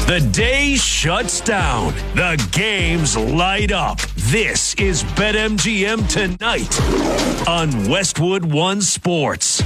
The day shuts down. The games light up. This is BetMGM Tonight on Westwood One Sports.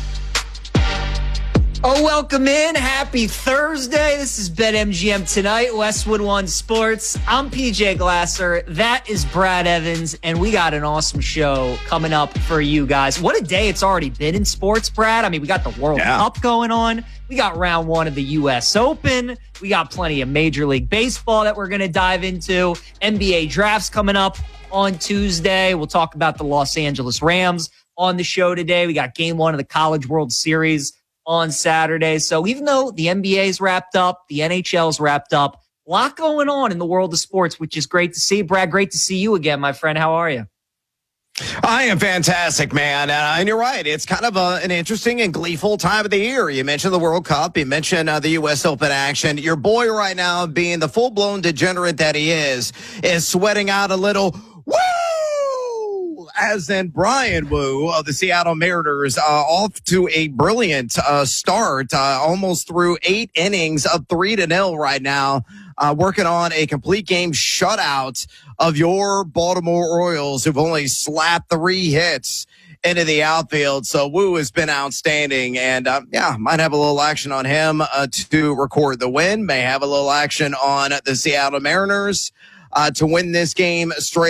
Oh, welcome in. Happy Thursday. This is BetMGM Tonight, Westwood One Sports. I'm PJ Glasser. That is Brad Evans, and we got an awesome show coming up for you guys. What a day it's already been in sports, Brad. I mean, we got the World Cup going on. We got round one of the U.S. Open. We got plenty of Major League Baseball that we're going to dive into. NBA drafts coming up on Tuesday. We'll talk about the Los Angeles Rams on the show today. We got game one of the College World Series on Saturday. So even though the NBA's wrapped up, the NHL's wrapped up, a lot going on in the world of sports, which is great to see. Brad, great to see you again, my friend. How are you? I am fantastic, man. And you're right. It's kind of an interesting and gleeful time of the year. You mentioned the World Cup. You mentioned the U.S. Open action. Your boy right now, being the full-blown degenerate that he is sweating out a little woo! As in Brian Wu of the Seattle Mariners, off to a brilliant start, almost through 8 innings of 3-0 right now, working on a complete game shutout of your Baltimore Orioles, who've only slapped 3 hits into the outfield. So Wu has been outstanding, and might have a little action on him to record the win. May have a little action on the Seattle Mariners to win this game straight